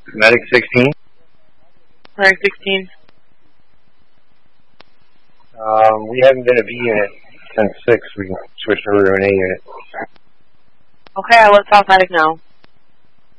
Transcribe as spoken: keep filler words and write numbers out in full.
Medic sixteen. Medic sixteen. Um, we haven't been a B unit since six. We switched over to an A unit. Okay, I let South Medic know.